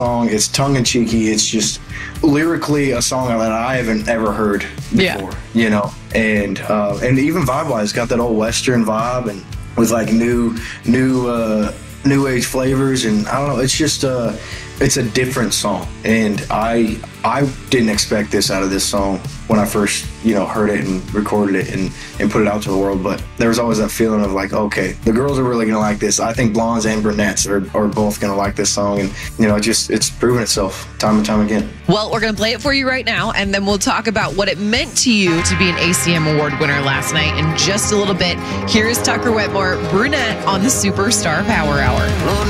song. It's tongue-in-cheeky. It's just lyrically a song that I haven't ever heard before, you know? And even vibe-wise, got that old Western vibe and with like new age flavors. And I don't know, it's just it's a different song. And I didn't expect this out of this song when I first, you know, heard it and recorded it and put it out to the world. But there was always that feeling of like, okay, the girls are really gonna like this. I think blondes and brunettes are both gonna like this song. And, you know, it's proven itself time and time again. Well, we're gonna play it for you right now, and then we'll talk about what it meant to you to be an ACM Award winner last night in just a little bit. Here's Tucker Wetmore, Brunette, on the Superstar Power Hour.